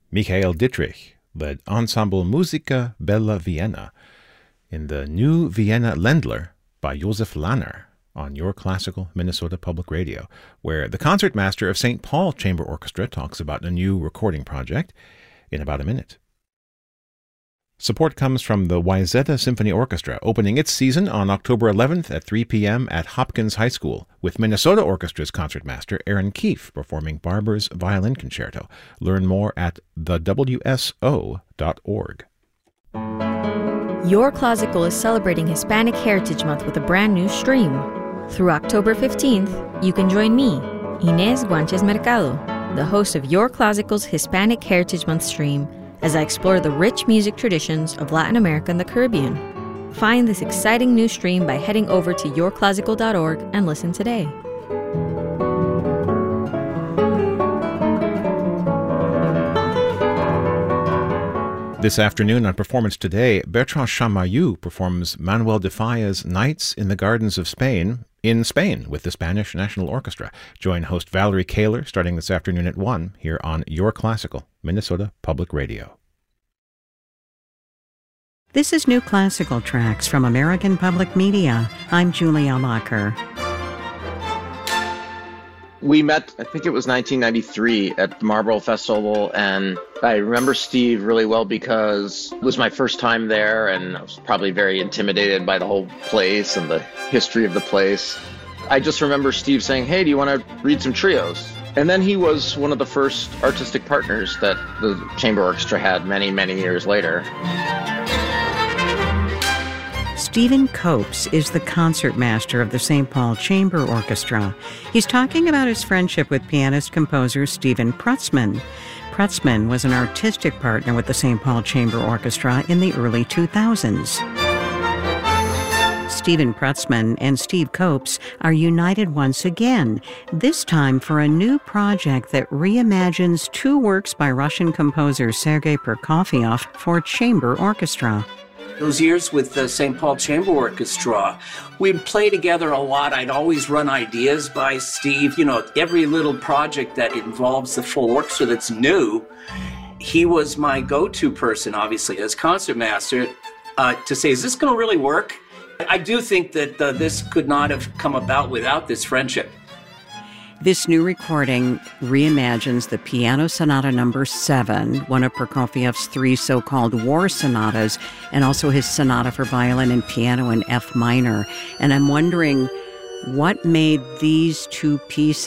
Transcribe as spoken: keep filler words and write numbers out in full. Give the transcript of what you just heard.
Michael Dittrich led Ensemble Musica Bella Vienna in the New Vienna Ländler by Josef Lanner on Your Classical Minnesota Public Radio, where the concertmaster of Saint Paul Chamber Orchestra talks about a new recording project in about a minute. Support comes from the Wayzata Symphony Orchestra, opening its season on October eleventh at three p.m. at Hopkins High School, with Minnesota Orchestra's concertmaster Aaron Keefe performing Barber's Violin Concerto. Learn more at the w s o dot org. Your Classical is celebrating Hispanic Heritage Month with a brand new stream. Through October fifteenth, you can join me, Inés Guanches Mercado, the host of Your Classical's Hispanic Heritage Month stream, as I explore the rich music traditions of Latin America and the Caribbean. Find this exciting new stream by heading over to your classical dot org and listen today. This afternoon on Performance Today, Bertrand Chamayou performs Manuel de Falla's Nights in the Gardens of Spain in Spain with the Spanish National Orchestra. Join host Valerie Kaler starting this afternoon at one here on Your Classical, Minnesota Public Radio. This is New Classical Tracks from American Public Media. I'm Julia Locker. We met, I think it was nineteen ninety-three at the Marlborough Festival, and I remember Steve really well because it was my first time there, and I was probably very intimidated by the whole place and the history of the place. I just remember Steve saying, "Hey, do you want to read some trios?" And then he was one of the first artistic partners that the Chamber Orchestra had many, many years later. Stephen Copes is the concertmaster of the Saint Paul Chamber Orchestra. He's talking about his friendship with pianist-composer Stephen Prutzman. Prutzman was an artistic partner with the Saint Paul Chamber Orchestra in the early two thousands. Stephen Prutzman and Steve Copes are united once again, this time for a new project that reimagines two works by Russian composer Sergei Prokofiev for chamber orchestra. Those years with the Saint Paul Chamber Orchestra, we'd play together a lot. I'd always run ideas by Steve. You know, every little project that involves the full orchestra that's new, he was my go-to person, obviously, as concertmaster, uh, to say, is this going to really work? I do think that uh, this could not have come about without this friendship. This new recording reimagines the Piano Sonata Number seven, one of Prokofiev's three so-called war sonatas, and also his sonata for violin and piano in F minor. And I'm wondering what made these two pieces